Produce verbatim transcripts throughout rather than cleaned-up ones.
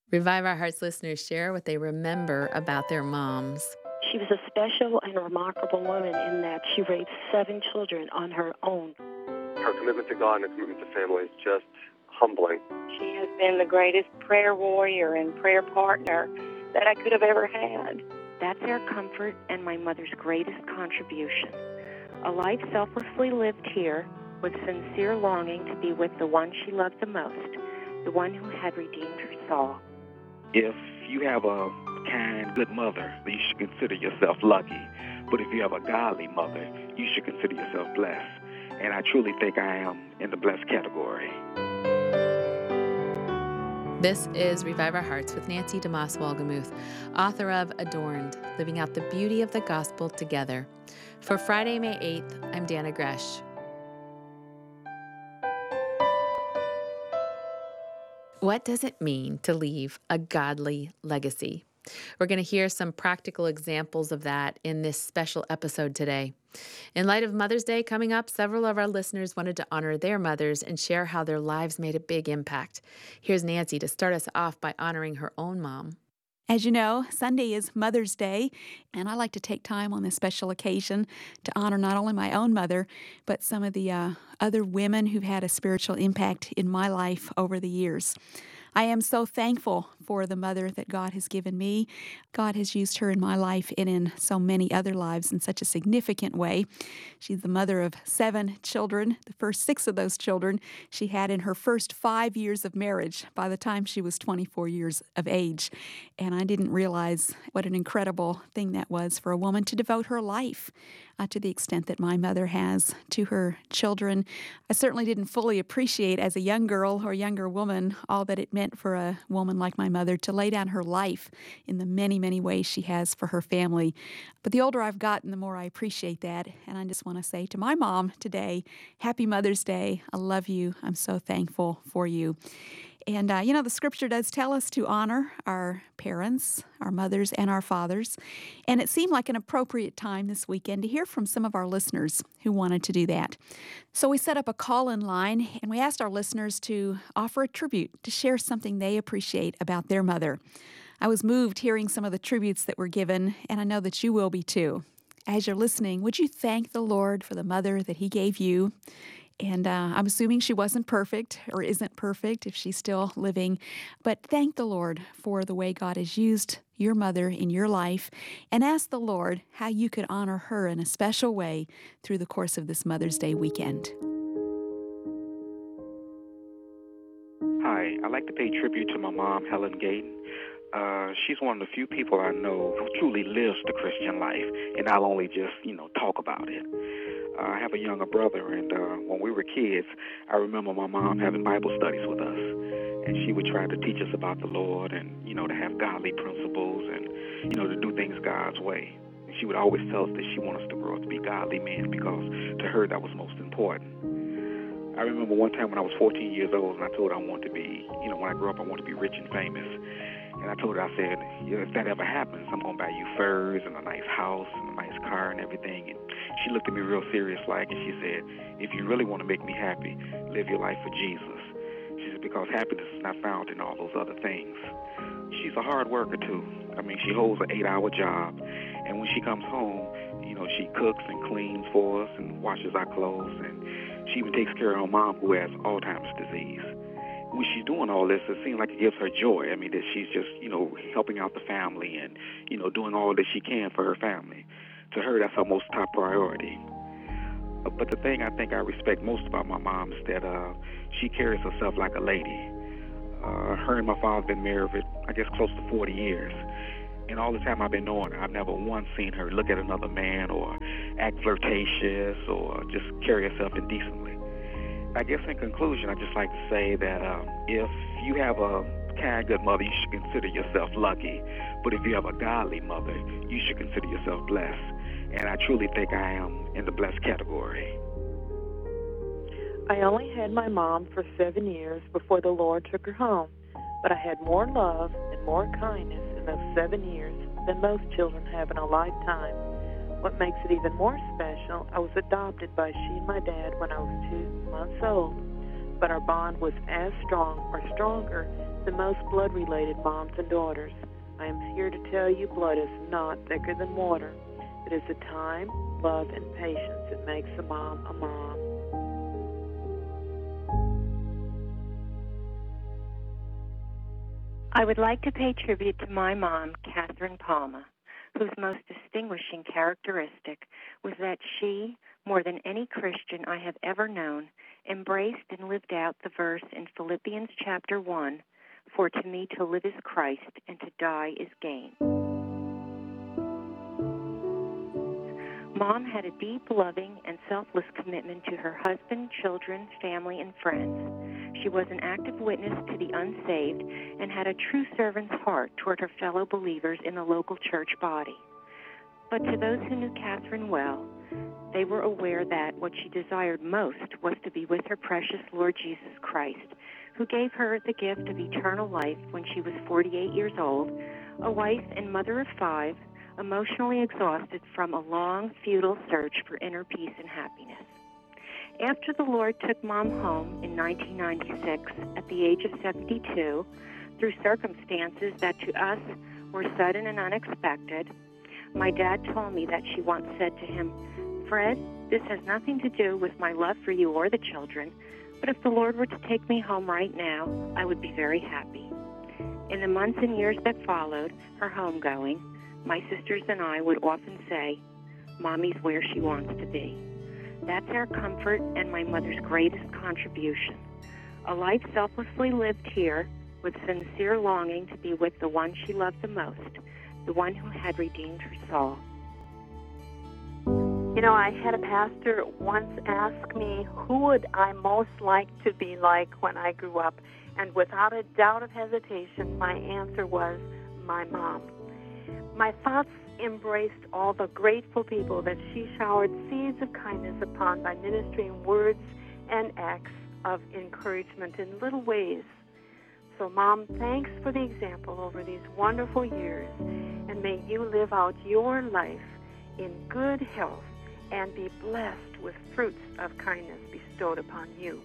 Revive Our Hearts listeners share what they remember about their moms. She was a special and remarkable woman in that she raised seven children on her own. Her commitment to God and her commitment to family is just humbling. She has been the greatest prayer warrior and prayer partner that I could have ever had. That's our comfort and my mother's greatest contribution. A life selflessly lived here with sincere longing to be with the one she loved the most, the one who had redeemed her soul. If you have a kind, good mother, then you should consider yourself lucky. But if you have a godly mother, you should consider yourself blessed. And I truly think I am in the blessed category. This is Revive Our Hearts with Nancy DeMoss Wolgemuth, author of Adorned, Living Out the Beauty of the Gospel Together. For Friday, May eighth, I'm Dana Gresh. What does it mean to leave a godly legacy? We're going to hear some practical examples of that in this special episode today. In light of Mother's Day coming up, several of our listeners wanted to honor their mothers and share how their lives made a big impact. Here's Nancy to start us off by honoring her own mom. As you know, Sunday is Mother's Day, and I like to take time on this special occasion to honor not only my own mother, but some of the uh, other women who've had a spiritual impact in my life over the years. I am so thankful for the mother that God has given me. God has used her in my life and in so many other lives in such a significant way. She's the mother of seven children. The first six of those children she had in her first five years of marriage by the time she was twenty-four years of age. And I didn't realize what an incredible thing that was for a woman to devote her life uh, to the extent that my mother has to her children. I certainly didn't fully appreciate as a young girl or younger woman all that it meant for a woman like my mother to lay down her life in the many, many ways she has for her family. But the older I've gotten, the more I appreciate that. And I just want to say to my mom today, Happy Mother's Day. I love you. I'm so thankful for you. And, uh, you know, the scripture does tell us to honor our parents, our mothers, and our fathers. And it seemed like an appropriate time this weekend to hear from some of our listeners who wanted to do that. So we set up a call-in line, and we asked our listeners to offer a tribute, to share something they appreciate about their mother. I was moved hearing some of the tributes that were given, and I know that you will be too. As you're listening, would you thank the Lord for the mother that He gave you? And uh, I'm assuming she wasn't perfect or isn't perfect if she's still living. But thank the Lord for the way God has used your mother in your life, and ask the Lord how you could honor her in a special way through the course of this Mother's Day weekend. Hi, I'd like to pay tribute to my mom, Helen Gayton. Uh, she's one of the few people I know who truly lives the Christian life and not only just, you know, talk about it. Uh, I have a younger brother, and uh, when we were kids, I remember my mom having Bible studies with us, and she would try to teach us about the Lord and, you know, to have godly principles and, you know, to do things God's way. And she would always tell us that she wanted us to grow up to be godly men because to her that was most important. I remember one time when I was fourteen years old, and I told her I wanted to be, you know, when I grow up, I want to be rich and famous. And I told her, I said, yeah, if that ever happens, I'm going to buy you furs and a nice house and a nice car and everything. And she looked at me real serious-like, and she said, if you really want to make me happy, live your life for Jesus. She said, because happiness is not found in all those other things. She's a hard worker, too. I mean, she holds an eight-hour job, and when she comes home, you know, she cooks and cleans for us and washes our clothes, and she even takes care of her mom who has Alzheimer's disease. When she's doing all this, it seems like it gives her joy. I mean, that she's just, you know, helping out the family and, you know, doing all that she can for her family. To her, that's her most top priority. Uh, But the thing I think I respect most about my mom is that uh, she carries herself like a lady. Uh, her and my father have been married, for, I guess, close to forty years. And all the time I've been knowing her, I've never once seen her look at another man or act flirtatious or just carry herself indecently. I guess in conclusion, I'd just like to say that um, if you have a kind, good mother, you should consider yourself lucky. But if you have a godly mother, you should consider yourself blessed. And I truly think I am in the blessed category. I only had my mom for seven years before the Lord took her home, but I had more love and more kindness in those seven years than most children have in a lifetime. What makes it even more special, I was adopted by she and my dad when I was two months old. but our bond was as strong or stronger than most blood-related moms and daughters. I am here to tell you blood is not thicker than water. It is the time, love, and patience that makes a mom a mom. I would like to pay tribute to my mom, Catherine Palma, whose most distinguishing characteristic was that she, more than any Christian I have ever known, embraced and lived out the verse in Philippians chapter one, "For to me to live is Christ, and to die is gain." Mom had a deep, loving, and selfless commitment to her husband, children, family, and friends. She was an active witness to the unsaved and had a true servant's heart toward her fellow believers in the local church body. But to those who knew Catherine well, they were aware that what she desired most was to be with her precious Lord Jesus Christ, who gave her the gift of eternal life when she was forty-eight years old, a wife and mother of five, emotionally exhausted from a long, futile search for inner peace and happiness. After the Lord took Mom home in nineteen ninety-six at the age of seventy-two, through circumstances that to us were sudden and unexpected, my dad told me that she once said to him, "Fred, this has nothing to do with my love for you or the children, but if the Lord were to take me home right now, I would be very happy." In the months and years that followed her homegoing, my sisters and I would often say, "Mommy's where she wants to be." That's our comfort and my mother's greatest contribution. A life selflessly lived here with sincere longing to be with the one she loved the most, the one who had redeemed her soul. You know, I had a pastor once ask me, who would I most like to be like when I grew up? And without a doubt of hesitation, my answer was my mom. My thoughts embraced all the grateful people that she showered seeds of kindness upon by ministering words and acts of encouragement in little ways. So, Mom, thanks for the example over these wonderful years, and may you live out your life in good health and be blessed with fruits of kindness bestowed upon you.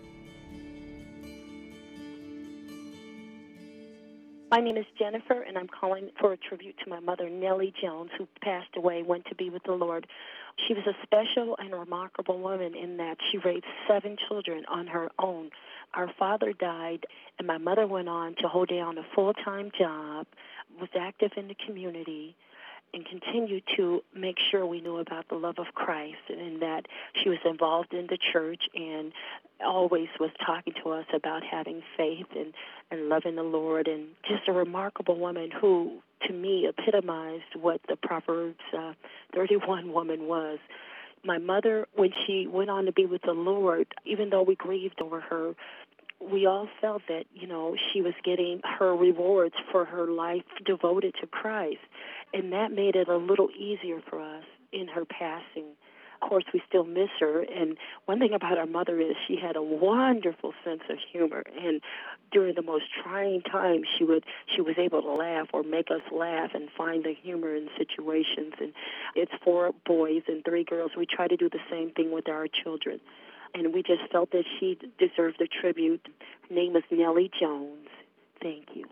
My name is Jennifer, and I'm calling for a tribute to my mother, Nellie Jones, who passed away, went to be with the Lord. She was a special and remarkable woman in that she raised seven children on her own. Our father died, and my mother went on to hold down a full-time job, was active in the community, and continued to make sure we knew about the love of Christ, and in that she was involved in the church and always was talking to us about having faith and, and loving the Lord, and just a remarkable woman who, to me, epitomized what the Proverbs uh, thirty-one woman was. My mother, when she went on to be with the Lord, even though we grieved over her, we all felt that, you know, she was getting her rewards for her life devoted to Christ. And that made it a little easier for us in her passing. Of course, we still miss her. And one thing about our mother is she had a wonderful sense of humor. And during the most trying times, she would she was able to laugh or make us laugh and find the humor in situations. And it's four boys and three girls. We try to do the same thing with our children. And we just felt that she deserved a tribute. Her name is Nellie Jones. Thank you.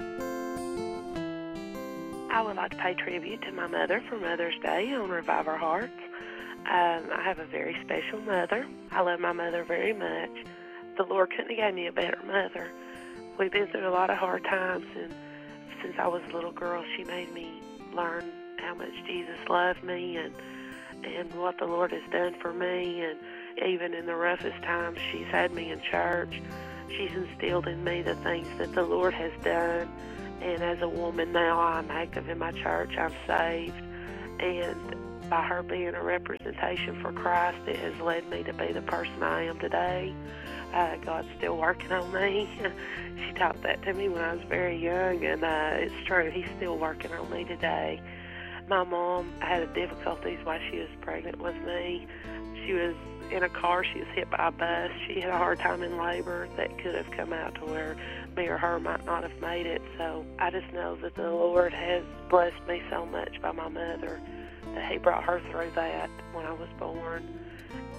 I would like to pay tribute to my mother for Mother's Day on Revive Our Hearts. Um, I have a very special mother. I love my mother very much. The Lord couldn't have given me a better mother. We've been through a lot of hard times, and since I was a little girl, she made me learn how much Jesus loved me and and what the Lord has done for me. And even in the roughest times, she's had me in church. She's instilled in me the things that the Lord has done. And as a woman now, I'm active in my church. I'm saved. And by her being a representation for Christ, it has led me to be the person I am today. Uh, God's still working on me. She taught that to me when I was very young, and uh, it's true. He's still working on me today. My mom had difficulties while she was pregnant with me. She was in a car. She was hit by a bus. She had a hard time in labor that could have come out to where me or her might not have made it. So I just know that the Lord has blessed me so much by my mother, that he brought her through that when I was born.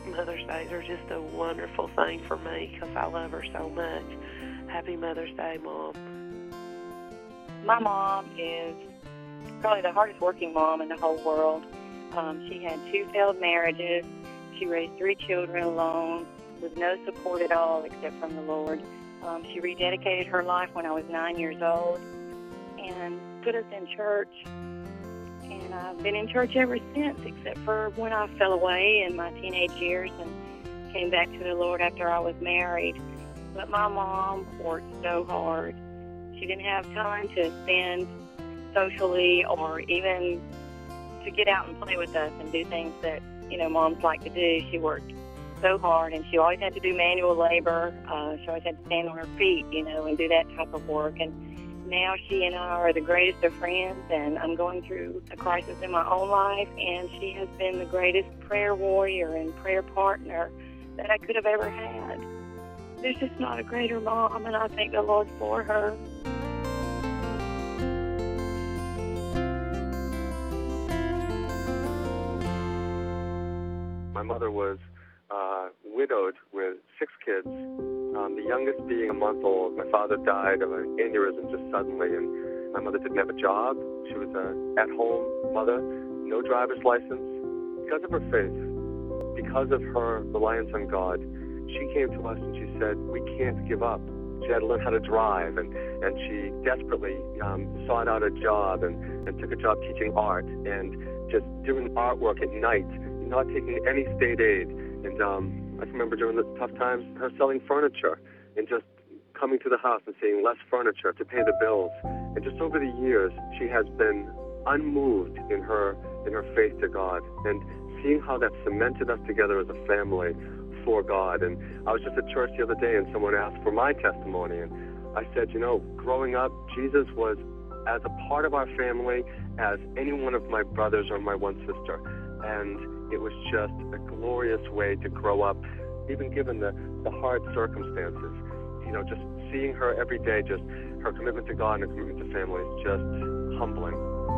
Mother's Days are just a wonderful thing for me because I love her so much. Happy Mother's Day, Mom. My mom is probably the hardest working mom in the whole world. Um, she had two failed marriages. She raised three children alone with no support at all except from the Lord. Um, she rededicated her life when I was nine years old and put us in church. And I've been in church ever since, except for when I fell away in my teenage years and came back to the Lord after I was married. But my mom worked so hard. She didn't have time to spend socially or even to get out and play with us and do things that, you know, moms like to do. She worked so hard, and she always had to do manual labor. Uh, she always had to stand on her feet, you know, and do that type of work. And now she and I are the greatest of friends, and I'm going through a crisis in my own life, and she has been the greatest prayer warrior and prayer partner that I could have ever had. There's just not a greater mom, and I thank the Lord for her. My mother was uh, widowed with six kids, um, the youngest being a month old. My father died of an aneurysm just suddenly, and my mother didn't have a job. She was an at-home mother, no driver's license. Because of her faith, because of her reliance on God, she came to us and she said, we can't give up. She had to learn how to drive, and, and she desperately um, sought out a job and, and took a job teaching art and just doing artwork at night, not taking any state aid. And um, I remember during the tough times, her selling furniture and just coming to the house and seeing less furniture to pay the bills. And just over the years, she has been unmoved in her in her faith to God, and seeing how that cemented us together as a family for God. And I was just at church the other day, and someone asked for my testimony, and I said, you know, growing up, Jesus was as a part of our family as any one of my brothers or my one sister. And it was just a glorious way to grow up, even given the, the hard circumstances. You know, just seeing her every day, just her commitment to God and her commitment to family is just humbling.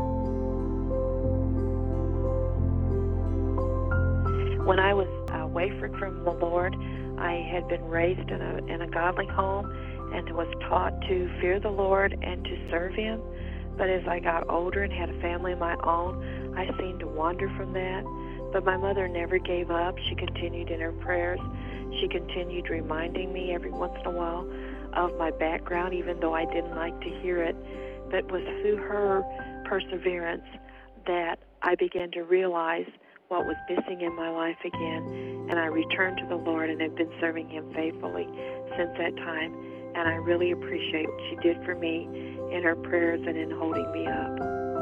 When I was uh, wafered from the Lord, I had been raised in a in a godly home and was taught to fear the Lord and to serve Him. But as I got older and had a family of my own, I seemed to wander from that. But my mother never gave up. She continued in her prayers. She continued reminding me every once in a while of my background, even though I didn't like to hear it. But it was through her perseverance that I began to realize what was missing in my life again. And I returned to the Lord and have been serving Him faithfully since that time. And I really appreciate what she did for me in her prayers and in holding me up.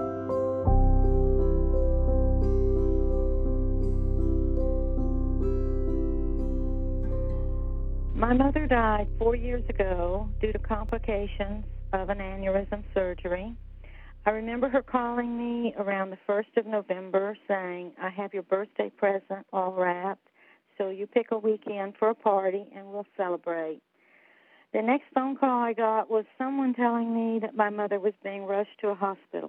My mother died four years ago due to complications of an aneurysm surgery. I remember her calling me around the first of November saying, I have your birthday present all wrapped, so you pick a weekend for a party and we'll celebrate. The next phone call I got was someone telling me that my mother was being rushed to a hospital.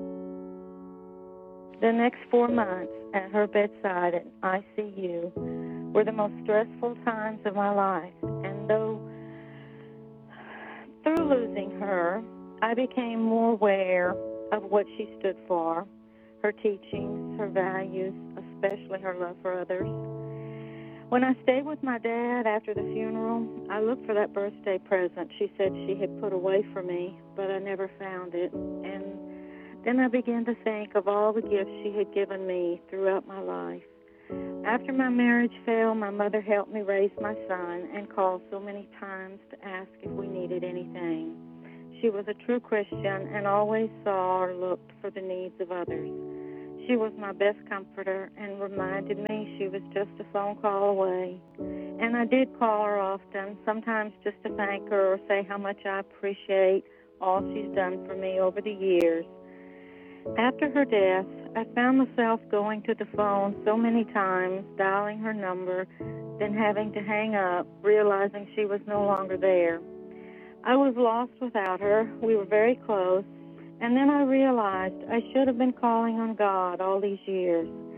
The next four months at her bedside at I C U were the most stressful times of my life. And though through losing her, I became more aware of what she stood for, her teachings, her values, especially her love for others. When I stayed with my dad after the funeral, I looked for that birthday present she said she had put away for me, but I never found it. And then I began to think of all the gifts she had given me throughout my life. After my marriage failed, my mother helped me raise my son and called so many times to ask if we needed anything. She was a true Christian and always saw or looked for the needs of others. She was my best comforter and reminded me she was just a phone call away. And I did call her often, sometimes just to thank her or say how much I appreciate all she's done for me over the years. After her death, I found myself going to the phone so many times, dialing her number, then having to hang up, realizing she was no longer there. I was lost without her. We were very close. And then I realized I should have been calling on God all these years.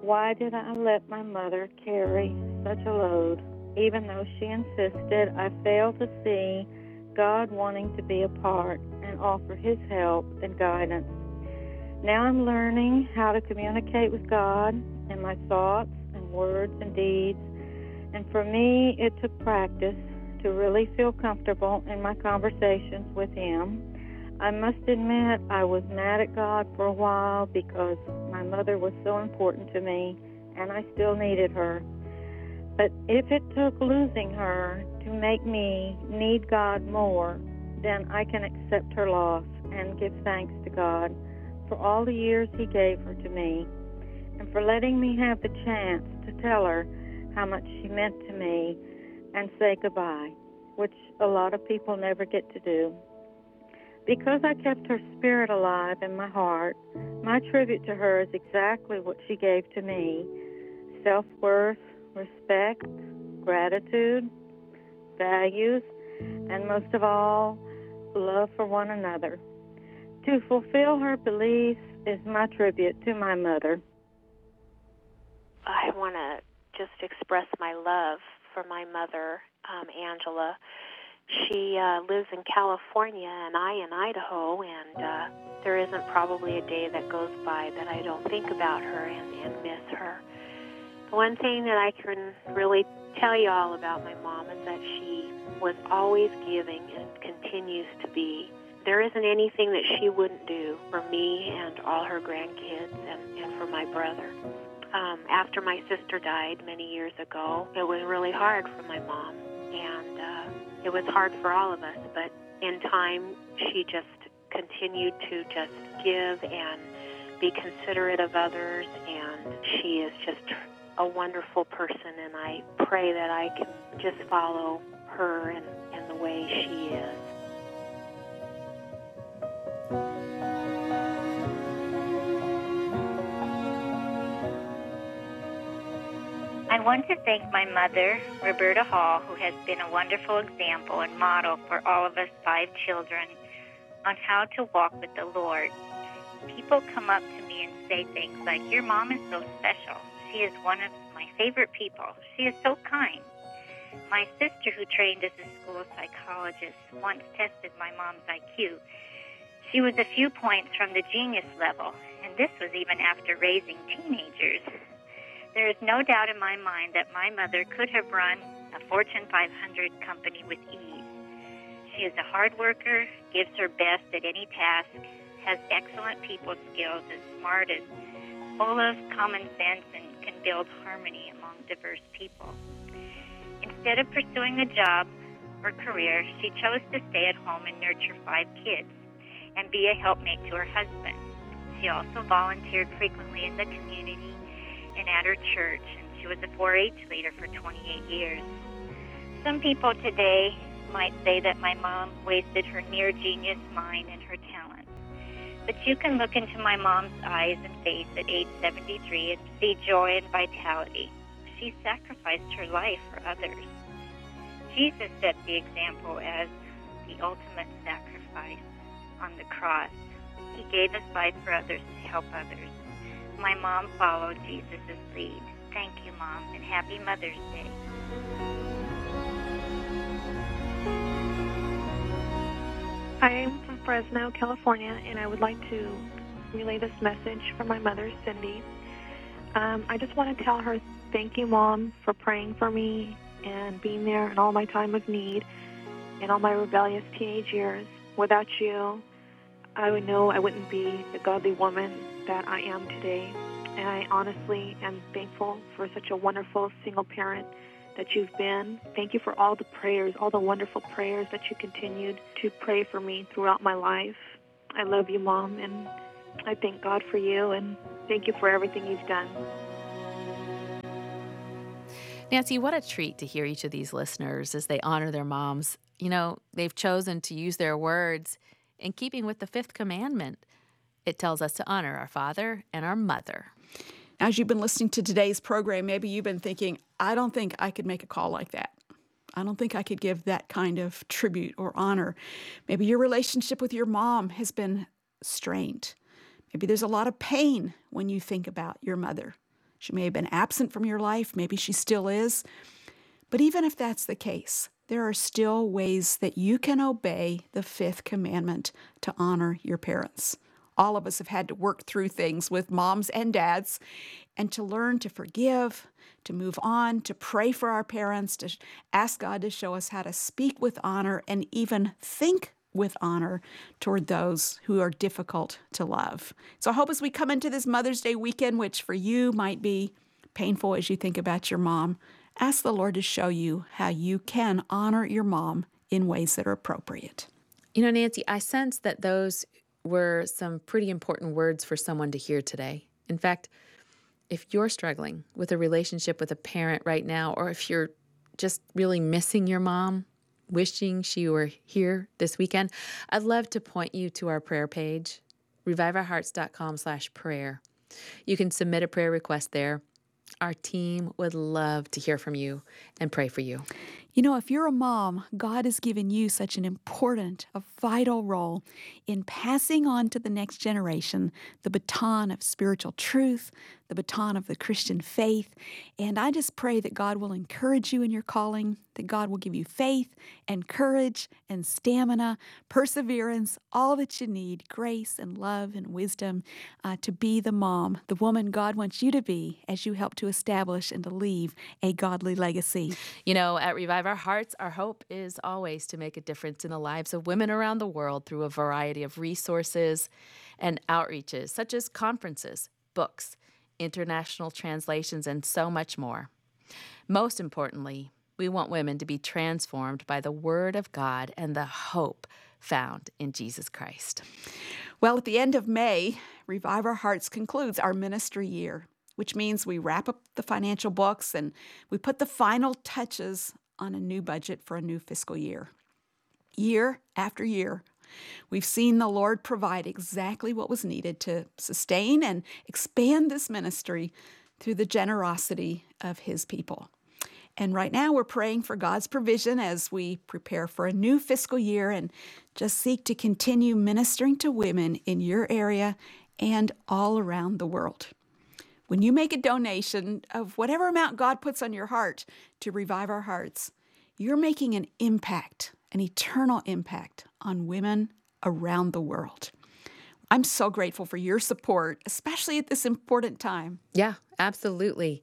Why did I let my mother carry such a load? Even though she insisted, I failed to see God wanting to be a part and offer his help and guidance. Now I'm learning how to communicate with God in my thoughts and words and deeds. And for me, it took practice to really feel comfortable in my conversations with him. I must admit I was mad at God for a while because my mother was so important to me and I still needed her. But if it took losing her to make me need God more, then I can accept her loss and give thanks to God for all the years he gave her to me and for letting me have the chance to tell her how much she meant to me and say goodbye, which a lot of people never get to do. Because I kept her spirit alive in my heart, my tribute to her is exactly what she gave to me: self-worth, respect, gratitude, values, and most of all, love for one another. To fulfill her beliefs is my tribute to my mother. I want to just express my love for my mother, um, Angela. She uh, lives in California and I in Idaho, and uh, there isn't probably a day that goes by that I don't think about her and, and miss her. The one thing that I can really tell you all about my mom is that she was always giving and continues to be. There isn't anything that she wouldn't do for me and all her grandkids and, and for my brother. Um, after my sister died many years ago, it was really hard for my mom, and uh, it was hard for all of us, but in time, she just continued to just give and be considerate of others, and she is just a wonderful person, and I pray that I can just follow her and, and the way she is. I want to thank my mother, Roberta Hall, who has been a wonderful example and model for all of us five children on how to walk with the Lord. People come up to me and say things like, "Your mom is so special. She is one of my favorite people. She is so kind." My sister, who trained as a school psychologist, once tested my mom's I Q. She was a few points from the genius level, and this was even after raising teenagers. There is no doubt in my mind that my mother could have run a Fortune five hundred company with ease. She is a hard worker, gives her best at any task, has excellent people skills, is smart, is full of common sense, and can build harmony among diverse people. Instead of pursuing a job or career, she chose to stay at home and nurture five kids and be a helpmate to her husband. She also volunteered frequently in the community and at her church, and she was a four H leader for twenty-eight years. Some people today might say that my mom wasted her near-genius mind and her talent. But you can look into my mom's eyes and face at age seventy-three and see joy and vitality. She sacrificed her life for others. Jesus set the example as the ultimate sacrifice on the cross. He gave his life for others to help others. My mom followed Jesus' lead. Thank you, Mom, and happy Mother's Day. I am from Fresno, California, and I would like to relay this message from my mother, Cindy. Um, I just want to tell her thank you, Mom, for praying for me and being there in all my time of need and all my rebellious teenage years. Without you, I would know I wouldn't be the godly woman that I am today. And I honestly am thankful for such a wonderful single parent that you've been. Thank you for all the prayers, all the wonderful prayers that you continued to pray for me throughout my life. I love you, Mom, and I thank God for you, and thank you for everything you've done. Nancy, what a treat to hear each of these listeners as they honor their moms. You know, they've chosen to use their words in keeping with the fifth commandment. It tells us to honor our father and our mother. As you've been listening to today's program, maybe you've been thinking, I don't think I could make a call like that. I don't think I could give that kind of tribute or honor. Maybe your relationship with your mom has been strained. Maybe there's a lot of pain when you think about your mother. She may have been absent from your life. Maybe she still is. But even if that's the case, there are still ways that you can obey the fifth commandment to honor your parents. All of us have had to work through things with moms and dads, and to learn to forgive, to move on, to pray for our parents, to ask God to show us how to speak with honor and even think with honor toward those who are difficult to love. So I hope as we come into this Mother's Day weekend, which for you might be painful as you think about your mom, ask the Lord to show you how you can honor your mom in ways that are appropriate. You know, Nancy, I sense that those were some pretty important words for someone to hear today. In fact, if you're struggling with a relationship with a parent right now, or if you're just really missing your mom, wishing she were here this weekend, I'd love to point you to our prayer page, revive our hearts dot com slash prayer. You can submit a prayer request there. Our team would love to hear from you and pray for you. You know, if you're a mom, God has given you such an important, a vital role in passing on to the next generation the baton of spiritual truth, the baton of the Christian faith. And I just pray that God will encourage you in your calling, that God will give you faith and courage and stamina, perseverance, all that you need, grace and love and wisdom uh, to be the mom, the woman God wants you to be as you help to establish and to leave a godly legacy. You know, at Revive Our Hearts, our hope is always to make a difference in the lives of women around the world through a variety of resources and outreaches, such as conferences, books, international translations, and so much more. Most importantly, we want women to be transformed by the Word of God and the hope found in Jesus Christ. Well, at the end of May, Revive Our Hearts concludes our ministry year, which means we wrap up the financial books and we put the final touches on a new budget for a new fiscal year. Year after year, we've seen the Lord provide exactly what was needed to sustain and expand this ministry through the generosity of His people. And right now we're praying for God's provision as we prepare for a new fiscal year and just seek to continue ministering to women in your area and all around the world. When you make a donation of whatever amount God puts on your heart to Revive Our Hearts, you're making an impact, an eternal impact on women around the world. I'm so grateful for your support, especially at this important time. Yeah, absolutely.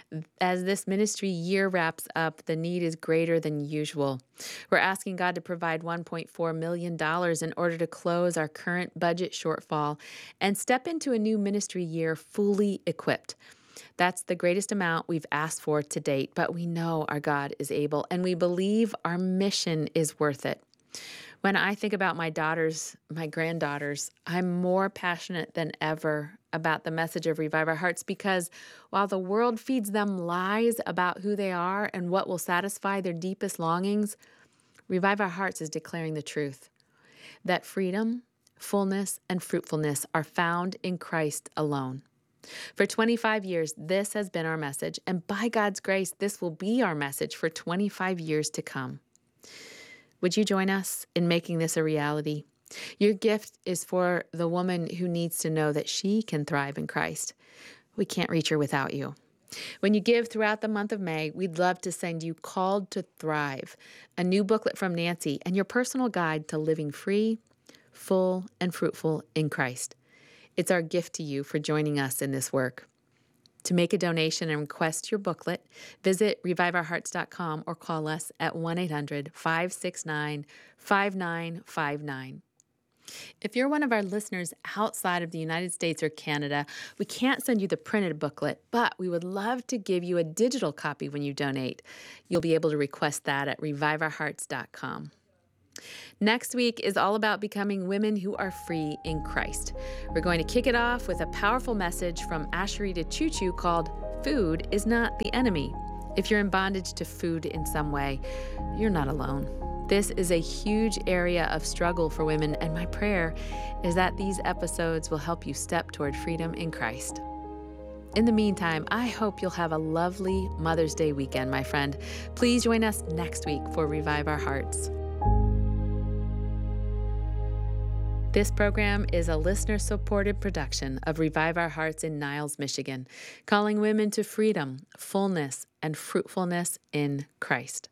As this ministry year wraps up, the need is greater than usual. We're asking God to provide one point four million dollars in order to close our current budget shortfall and step into a new ministry year fully equipped. That's the greatest amount we've asked for to date, but we know our God is able, and we believe our mission is worth it. When I think about my daughters, my granddaughters, I'm more passionate than ever about the message of Revive Our Hearts because while the world feeds them lies about who they are and what will satisfy their deepest longings, Revive Our Hearts is declaring the truth, that freedom, fullness, and fruitfulness are found in Christ alone. For twenty-five years, this has been our message, and by God's grace, this will be our message for twenty-five years to come. Would you join us in making this a reality? Your gift is for the woman who needs to know that she can thrive in Christ. We can't reach her without you. When you give throughout the month of May, we'd love to send you Called to Thrive, a new booklet from Nancy, and your personal guide to living free, full, and fruitful in Christ. It's our gift to you for joining us in this work. To make a donation and request your booklet, visit revive our hearts dot com or call us at one eight hundred, five six nine, five nine five nine. If you're one of our listeners outside of the United States or Canada, we can't send you the printed booklet, but we would love to give you a digital copy when you donate. You'll be able to request that at revive our hearts dot com. Next week is all about becoming women who are free in Christ. We're going to kick it off with a powerful message from Asheritah Choo Choo called Food is Not the Enemy. If you're in bondage to food in some way, you're not alone. This is a huge area of struggle for women, and my prayer is that these episodes will help you step toward freedom in Christ. In the meantime, I hope you'll have a lovely Mother's Day weekend, my friend. Please join us next week for Revive Our Hearts. This program is a listener-supported production of Revive Our Hearts in Niles, Michigan, calling women to freedom, fullness, and fruitfulness in Christ.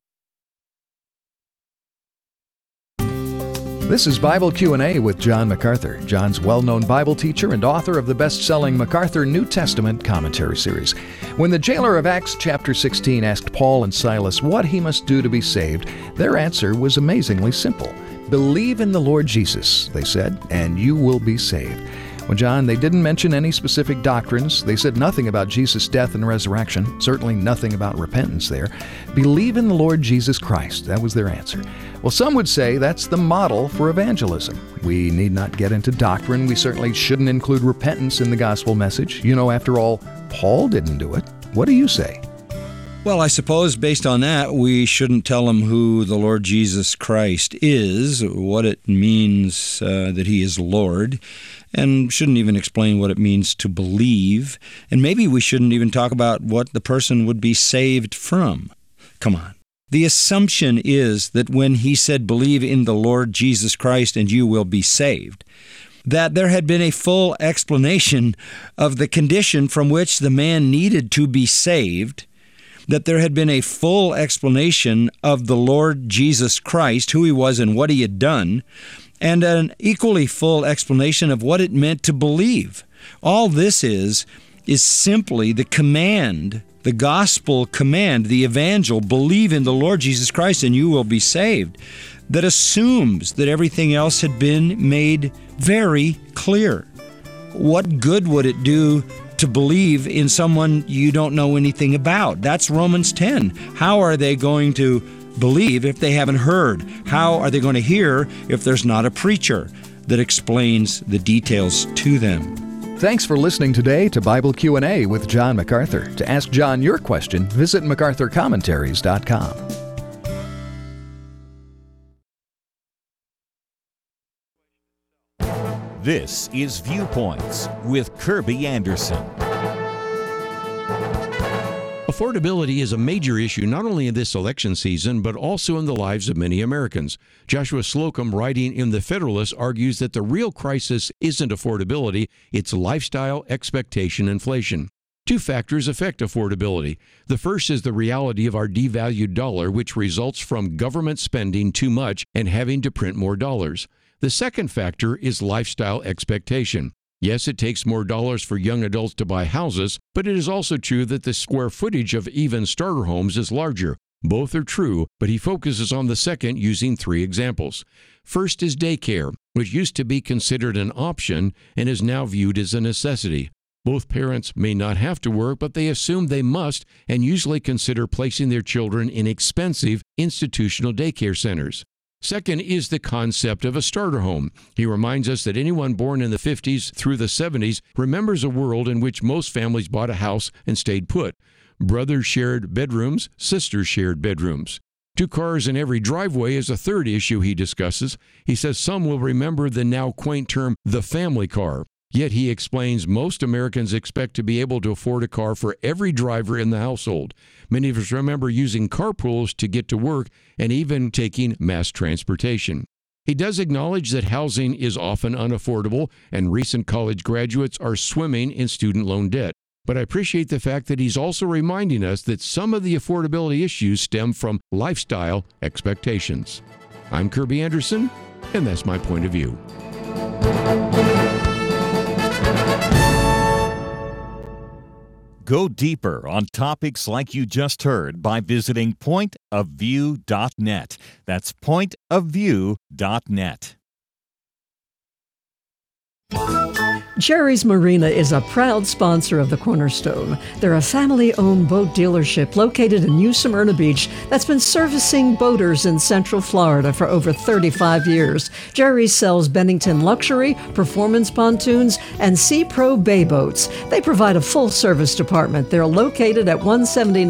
This is Bible Q and A with John MacArthur. John's well-known Bible teacher and author of the best-selling MacArthur New Testament Commentary Series. When the jailer of Acts chapter sixteen asked Paul and Silas what he must do to be saved, their answer was amazingly simple. Believe in the Lord Jesus, they said, and you will be saved. Well, John, they didn't mention any specific doctrines. They said nothing about Jesus' death and resurrection, certainly nothing about repentance there. Believe in the Lord Jesus Christ. That was their answer. Well, some would say that's the model for evangelism. We need not get into doctrine. We certainly shouldn't include repentance in the gospel message. You know, after all, Paul didn't do it. What do you say? Well, I suppose based on that, we shouldn't tell them who the Lord Jesus Christ is, what it means uh, that he is Lord, and shouldn't even explain what it means to believe. And maybe we shouldn't even talk about what the person would be saved from. Come on. The assumption is that when he said, believe in the Lord Jesus Christ and you will be saved, that there had been a full explanation of the condition from which the man needed to be saved, that there had been a full explanation of the Lord Jesus Christ, who he was and what he had done, and an equally full explanation of what it meant to believe. All this is, is simply the command, the gospel command, the evangel, believe in the Lord Jesus Christ and you will be saved, that assumes that everything else had been made very clear. What good would it do to believe in someone you don't know anything about? That's Romans ten. How are they going to believe if they haven't heard? How are they going to hear if there's not a preacher that explains the details to them? Thanks for listening today to Bible Q and A with John MacArthur. To ask John your question, visit macarthur commentaries dot com. This is Viewpoints with Kirby Anderson. Affordability is a major issue not only in this election season, but also in the lives of many Americans. Joshua Slocum, writing in The Federalist, argues that the real crisis isn't affordability, it's lifestyle, expectation, inflation. Two factors affect affordability. The first is the reality of our devalued dollar, which results from government spending too much and having to print more dollars. The second factor is lifestyle expectation. Yes, it takes more dollars for young adults to buy houses, but it is also true that the square footage of even starter homes is larger. Both are true, but he focuses on the second using three examples. First is daycare, which used to be considered an option and is now viewed as a necessity. Both parents may not have to work, but they assume they must and usually consider placing their children in expensive institutional daycare centers. Second is the concept of a starter home. He reminds us that anyone born in the fifties through the seventies remembers a world in which most families bought a house and stayed put. Brothers shared bedrooms, sisters shared bedrooms. Two cars in every driveway is a third issue he discusses. He says some will remember the now quaint term, the family car. Yet he explains most Americans expect to be able to afford a car for every driver in the household. Many of us remember using carpools to get to work and even taking mass transportation. He does acknowledge that housing is often unaffordable and recent college graduates are swimming in student loan debt. But I appreciate the fact that he's also reminding us that some of the affordability issues stem from lifestyle expectations. I'm Kirby Anderson, and that's my point of view. Go deeper on topics like you just heard by visiting point of view dot net. That's point of view dot net. Jerry's Marina is a proud sponsor of the Cornerstone. They're a family-owned boat dealership located in New Smyrna Beach that's been servicing boaters in Central Florida for over thirty-five years. Jerry's sells Bennington Luxury, Performance Pontoons, and Sea Pro Bay Boats. They provide a full-service department. They're located at one seventy-nine